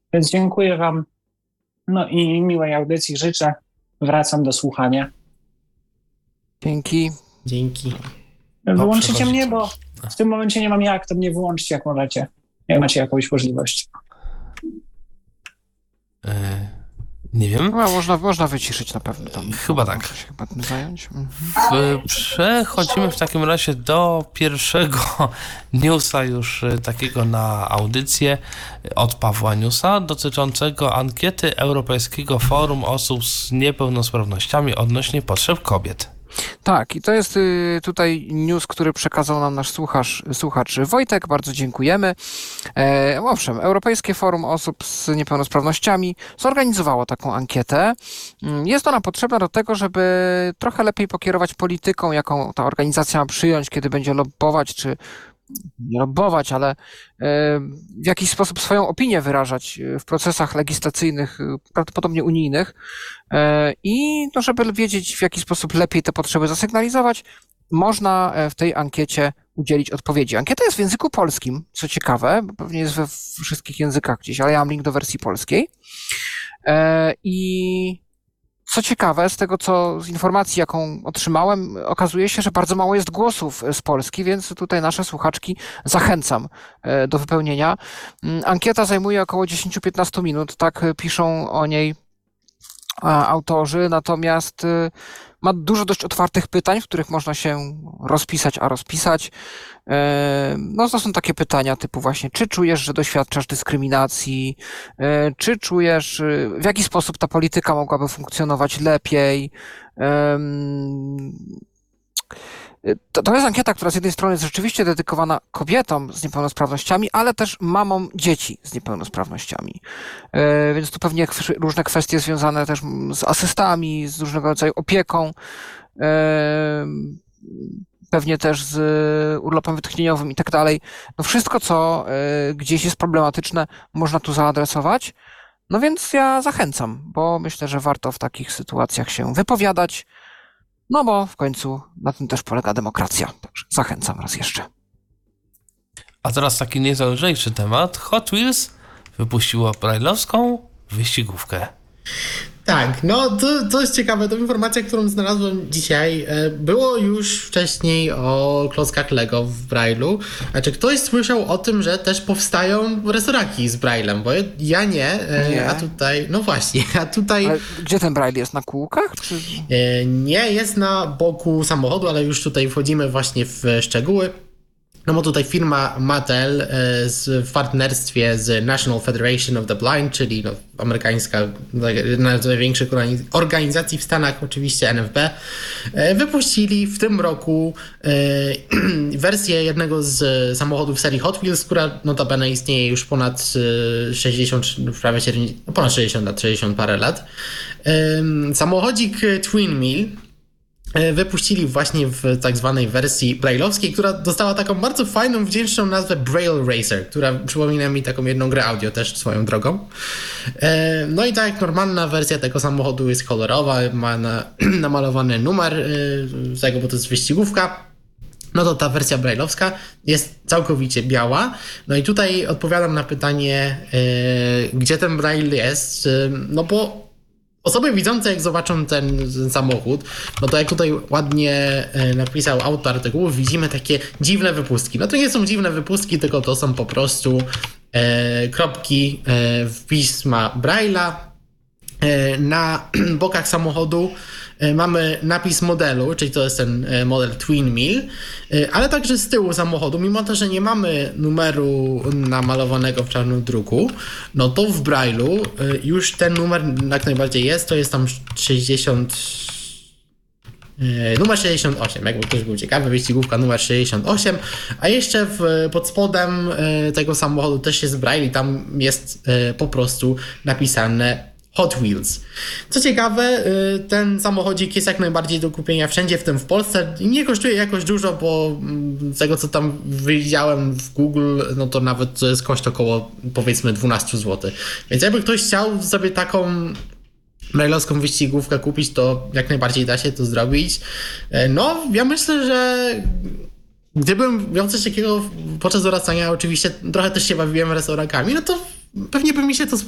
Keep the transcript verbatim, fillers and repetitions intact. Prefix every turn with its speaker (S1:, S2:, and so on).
S1: Więc dziękuję wam. No i miłej audycji życzę. Wracam do słuchania.
S2: Dzięki.
S3: Dzięki.
S1: Wyłączycie mnie, bo w tym momencie nie mam jak, to mnie wyłączyć jak możecie. Jak macie jakąś możliwość.
S4: Yy, nie wiem.
S2: No, można, można wyciszyć na pewno. Tam,
S4: Chyba tak.
S2: Się chyba tym zająć. Mhm.
S4: W, przechodzimy w takim razie do pierwszego newsa już y, takiego na audycję od Pawła Newsa dotyczącego ankiety Europejskiego Forum Osób z Niepełnosprawnościami odnośnie potrzeb kobiet.
S2: Tak, i to jest y, tutaj news, który przekazał nam nasz słuchacz, słuchacz Wojtek, bardzo dziękujemy. E, owszem, Europejskie Forum Osób z Niepełnosprawnościami zorganizowało taką ankietę. Jest ona potrzebna do tego, żeby trochę lepiej pokierować polityką, jaką ta organizacja ma przyjąć, kiedy będzie lobbować, czy nie lobbować, ale w jakiś sposób swoją opinię wyrażać w procesach legislacyjnych, prawdopodobnie unijnych, i no, żeby wiedzieć, w jaki sposób lepiej te potrzeby zasygnalizować, można w tej ankiecie udzielić odpowiedzi. Ankieta jest w języku polskim, co ciekawe, bo pewnie jest we wszystkich językach gdzieś, ale ja mam link do wersji polskiej. I co ciekawe, z tego co, z informacji, jaką otrzymałem, okazuje się, że bardzo mało jest głosów z Polski, więc tutaj nasze słuchaczki zachęcam do wypełnienia. Ankieta zajmuje około dziesięć do piętnastu minut, tak piszą o niej autorzy, natomiast ma dużo dość otwartych pytań, w których można się rozpisać, a rozpisać. No to są takie pytania typu właśnie, czy czujesz, że doświadczasz dyskryminacji, czy czujesz, w jaki sposób ta polityka mogłaby funkcjonować lepiej. To, to jest ankieta, która z jednej strony jest rzeczywiście dedykowana kobietom z niepełnosprawnościami, ale też mamom dzieci z niepełnosprawnościami. Yy, więc tu pewnie różne kwestie związane też z asystami, z różnego rodzaju opieką, yy, pewnie też z urlopem wytchnieniowym i tak dalej. No wszystko, co yy, gdzieś jest problematyczne, można tu zaadresować. No więc ja zachęcam, bo myślę, że warto w takich sytuacjach się wypowiadać. No bo w końcu na tym też polega demokracja. Także zachęcam raz jeszcze.
S4: A teraz taki nieco lżejszy temat. Hot Wheels wypuściło brajlowską wyścigówkę.
S3: Tak, no to, to jest ciekawe, to informacja, którą znalazłem dzisiaj. Było już wcześniej o klockach Lego w Braille'u. Znaczy, ktoś słyszał o tym, że też powstają resoraki z Braille'em, bo ja nie, nie. a tutaj, no właśnie, a tutaj...
S2: Ale gdzie ten Braille jest? Na kółkach? Czy...
S3: Nie, jest na boku samochodu, ale już tutaj wchodzimy właśnie w szczegóły. No bo tutaj firma Mattel z, w partnerstwie z National Federation of the Blind, czyli no, amerykańska, jedna z największych organizacji w Stanach, oczywiście N F B, wypuścili w tym roku wersję jednego z samochodów serii Hot Wheels, która notabene istnieje już ponad sześćdziesiąt, prawie siedemdziesiąt, ponad sześćdziesiąt lat, sześćdziesiąt parę lat. Samochodzik Twin Mill wypuścili właśnie w tak zwanej wersji braille'owskiej, która dostała taką bardzo fajną, wdzięczną nazwę Braille Racer, która przypomina mi taką jedną grę audio też swoją drogą. No i tak jak normalna wersja tego samochodu jest kolorowa, ma na, namalowany numer tego, bo to jest wyścigówka, no to ta wersja braille'owska jest całkowicie biała. No i tutaj odpowiadam na pytanie, gdzie ten braille jest, no bo osoby widzące, jak zobaczą ten, ten samochód, no to jak tutaj ładnie e, napisał autor artykułu, widzimy takie dziwne wypustki. No to nie są dziwne wypustki, tylko to są po prostu e, kropki e, w pisma Braille'a. E, na bokach samochodu e, mamy napis modelu, czyli to jest ten e, model Twin Mill, e, ale także z tyłu samochodu, mimo to, że nie mamy numeru namalowanego w czarnym druku, no to w Braille'u e, już ten numer jak najbardziej jest, to jest tam sześćdziesiąt... E, numer sześćdziesiąt osiem, jakby ktoś był ciekawy, wyścigówka numer sześćdziesiąt osiem, a jeszcze w, pod spodem e, tego samochodu też jest Braille i tam jest e, po prostu napisane Hot Wheels. Co ciekawe, ten samochodzik jest jak najbardziej do kupienia wszędzie, w tym w Polsce, i nie kosztuje jakoś dużo, bo z tego co tam widziałem w Google, no to nawet to jest koszt około powiedzmy dwanaście złotych. Więc jakby ktoś chciał sobie taką braille'owską wyścigówkę kupić, to jak najbardziej da się to zrobić. No, ja myślę, że gdybym miał coś takiego podczas dorastania, oczywiście trochę też się bawiłem resorakami, no to pewnie by mi się to